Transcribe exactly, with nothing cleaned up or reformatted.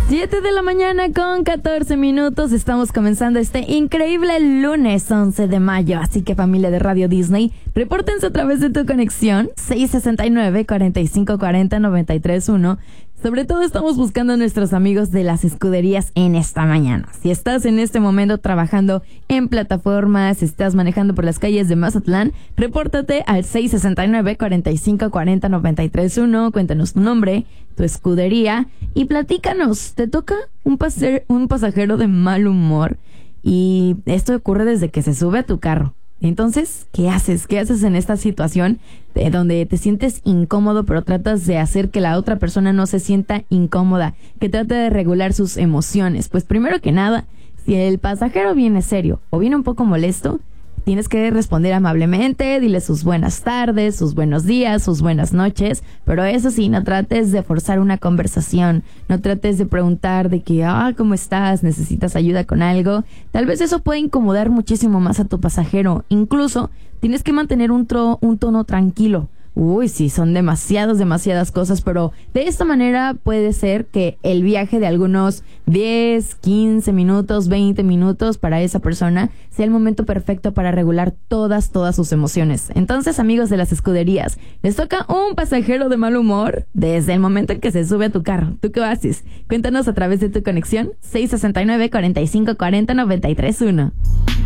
siete de la mañana con catorce minutos. Estamos comenzando este increíble lunes once de mayo. Así que, familia de Radio Disney, repórtense a través de tu conexión seis sesenta y nueve, cuarenta y cinco cuarenta, noventa y tres uno. Sobre todo estamos buscando a nuestros amigos de las escuderías en esta mañana. Si estás en este momento trabajando en plataformas, estás manejando por las calles de Mazatlán, repórtate al seis sesenta y nueve, cuarenta y cinco cuarenta, noventa y tres uno. Cuéntanos tu nombre, tu escudería y platícanos. ¿Te toca un, pase- un pasajero de mal humor? Y esto ocurre desde que se sube a tu carro. Entonces, ¿qué haces? ¿Qué haces en esta situación de donde te sientes incómodo, pero tratas de hacer que la otra persona no se sienta incómoda, que trate de regular sus emociones? Pues primero que nada, si el pasajero viene serio o viene un poco molesto, tienes que responder amablemente, dile sus buenas tardes, sus buenos días, sus buenas noches, pero eso sí, no trates de forzar una conversación, no trates de preguntar de que, ah, ¿cómo estás? ¿Necesitas ayuda con algo? Tal vez eso puede incomodar muchísimo más a tu pasajero. Incluso tienes que mantener un, tro- un tono tranquilo. Uy, sí, son demasiadas, demasiadas cosas, pero de esta manera puede ser que el viaje de algunos diez, quince minutos, veinte minutos para esa persona sea el momento perfecto para regular todas, todas sus emociones. Entonces, amigos de las escuderías, les toca un pasajero de mal humor desde el momento en que se sube a tu carro. ¿Tú qué haces? Cuéntanos a través de tu conexión seis sesenta y nueve, cuarenta y cinco cuarenta, noventa y tres uno.